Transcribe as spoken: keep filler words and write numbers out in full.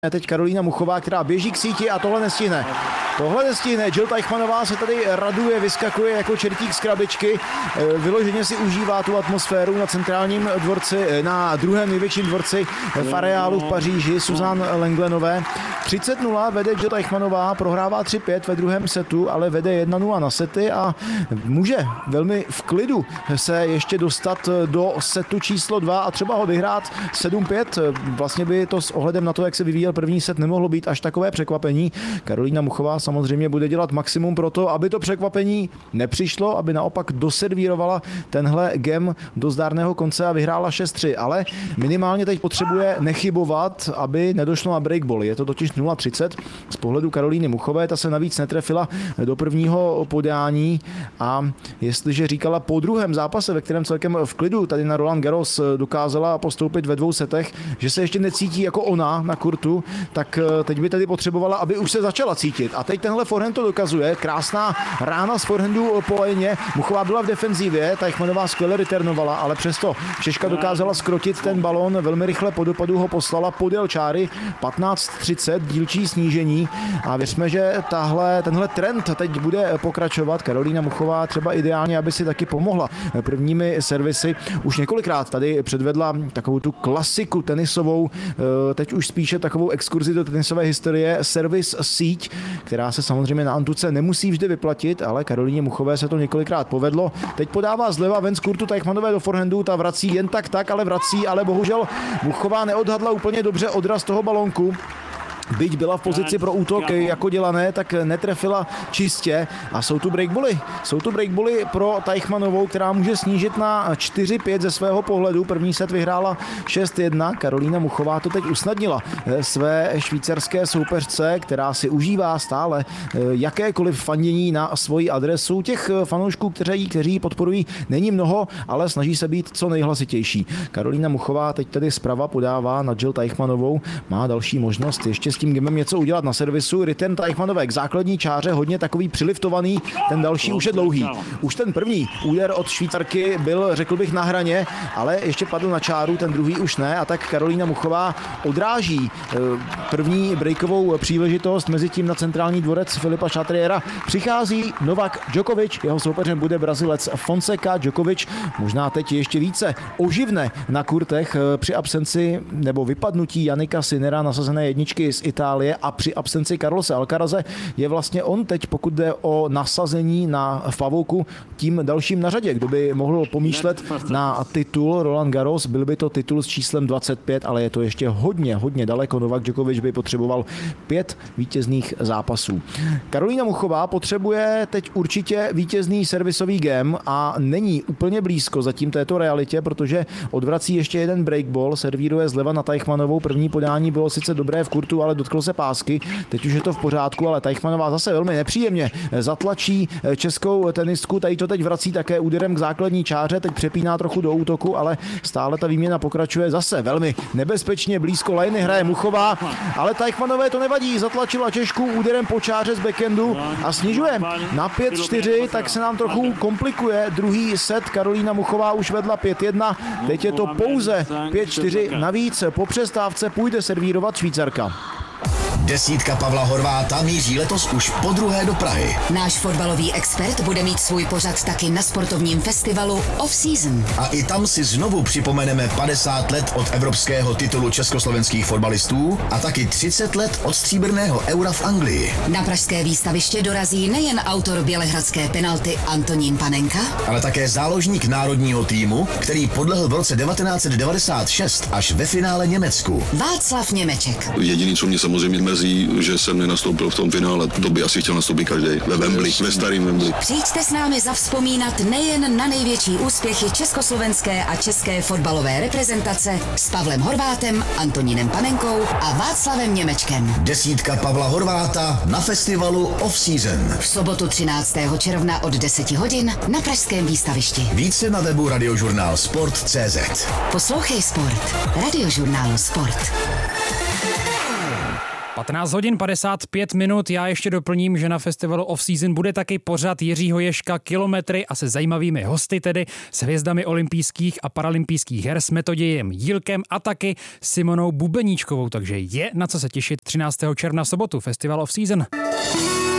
Teď Karolína Muchová, která běží k síti a tohle nestihne. Tohle nestihne. Jill Teichmannová se tady raduje, vyskakuje jako čertík z krabičky. Vyloženě si užívá tu atmosféru na centrálním dvorci, na druhém největším dvorci v areálu v Paříži, Suzanne Lenglenové. třicet nula vede Jill Teichmannová, prohrává tři pět ve druhém setu, ale vede jedna nula na sety a může velmi v klidu se ještě dostat do setu číslo dva a třeba ho vyhrát sedm pět. Vlastně by to s ohledem na to, jak se vyvíjel první set, nemohlo být až takové překvapení. Karolína Muchová samozřejmě bude dělat maximum pro to, aby to překvapení nepřišlo, aby naopak doservírovala tenhle gem do zdárného konce a vyhrála šest tři, ale minimálně teď potřebuje nechybovat, aby nedošlo na breakball. Je to totiž nula třicet z pohledu Karolíny Muchové, ta se navíc netrefila do prvního podání a jestliže říkala po druhém zápase, ve kterém celkem v klidu tady na Roland Garros dokázala postoupit ve dvou setech, že se ještě necítí jako ona na kurtu, tak teď by tedy potřebovala, aby už se začala cítit. A teď tenhle forehand to dokazuje. Krásná rána z forehandu po léně. Muchová byla v defenzívě, Teichmannová skvěle returnovala, ale přesto Češka dokázala skrotit ten balón, velmi rychle po dopadu ho poslala podél čáry, patnáct třicet, dílčí snížení a věřme, že tahle, tenhle trend teď bude pokračovat. Karolína Muchová třeba ideálně, aby si taky pomohla prvními servisy. Už několikrát tady předvedla takovou tu klasiku tenisovou, teď už spíše takovou exkurzi do tenisové historie, servis síť, která se samozřejmě na antuce nemusí vždy vyplatit, ale Karolíně Muchové se to několikrát povedlo. Teď podává zleva ven z kurtu Teichmannové do forehandu, ta vrací jen tak tak, ale vrací, ale bohužel Muchová neodhadla úplně dobře odraz toho balónku. Byť byla v pozici pro útok jako dělané, tak netrefila čistě a jsou tu breakbally. Jsou tu breakbally pro Teichmannovou, která může snížit na čtyři pět ze svého pohledu. První set vyhrála šest jedna. Karolína Muchová to teď usnadnila své švýcarské soupeřce, která si užívá stále jakékoliv fandění na svoji adresu. Těch fanoušků, kteří, kteří podporují, není mnoho, ale snaží se být co nejhlasitější. Karolína Muchová teď tedy zprava podává na Jill Teichmannovou. Má další možnost ještě s tím gemem něco udělat na servisu. Return Teichmannové k základní čáře, hodně takový přiliftovaný, ten další už je dlouhý. Už ten první úder od Švýcarky byl, řekl bych, na hraně, ale ještě padl na čáru, ten druhý už ne a tak Karolína Muchová odráží první breakovou příležitost, mezi tím na centrální dvorec Filipa Chatriera přichází Novak Djokovic, jeho soupeřem bude Brazilec Fonseca. Djokovic možná teď ještě více oživne na kurtech při absenci nebo vypadnutí Jannika Sinnera, nasazené jedničky z Itálie, a při absenci Carlose Alcaraze je vlastně on teď, pokud jde o nasazení na pavouku, tím dalším na řadě. Kdo by mohl pomýšlet na titul Roland Garros, byl by to titul s číslem dvacet pět, ale je to ještě hodně, hodně daleko. Novak Djokovic by potřeboval pět vítězných zápasů. Karolína Muchová potřebuje teď určitě vítězný servisový game a není úplně blízko zatím této realitě, protože odvrací ještě jeden breakball, servíruje zleva na Teichmannovou. První podání bylo sice dobré v kurtu, ale dotklo se pásky. Teď už je to v pořádku, ale Teichmannová zase velmi nepříjemně zatlačí českou tenistku. Tady to teď vrací také úderem k základní čáře, teď přepíná trochu do útoku, ale stále ta výměna pokračuje zase velmi nebezpečně blízko lajny hraje Muchová, ale Teichmannové to nevadí, zatlačila Češku úderem po čáře z backhandu a snižuje na pět čtyři, tak se nám trochu komplikuje druhý set. Karolína Muchová už vedla pět jedna, teď je to pouze pět čtyři, navíc po přestávce půjde servírovat Švýcarka. Desítka Pavla Horváta míří letos už po druhé do Prahy. Náš fotbalový expert bude mít svůj pořad taky na sportovním festivalu Off Season. A i tam si znovu připomeneme padesát let od evropského titulu československých fotbalistů a taky třicet let od stříbrného eura v Anglii. Na pražské výstaviště dorazí nejen autor bělehradské penalty Antonín Panenka, ale také záložník národního týmu, který podlehl v roce devatenáct set devadesát šest až ve finále Německu. Václav Němeček. Jediný, co mě samozřejmě mrzí, že jsem nenastoupil v tom finále. To by asi chtěl nastoupit každý. Ve Wembley, ve starým Wembley. Přijďte s námi zavzpomínat nejen na největší úspěchy československé a české fotbalové reprezentace s Pavlem Horvátem, Antonínem Panenkou a Václavem Němečkem. Desítka Pavla Horváta na festivalu Off Season. V sobotu třináctého června od deseti hodin na pražském výstavišti. Více na webu Radiožurnál Sport tečka cé zet. Poslouchej Sport. Radiožurnálu Sport. patnáct hodin padesát pět minut. Já ještě doplním, že na festivalu Off Season bude taky pořad Jiřího Ježka Kilometry a se zajímavými hosty, tedy s hvězdami olympijských a paralympijských her, s Metodějem Jílkem a taky Simonou Bubeníčkovou, takže je na co se těšit třináctého června sobotu, festival Off Season.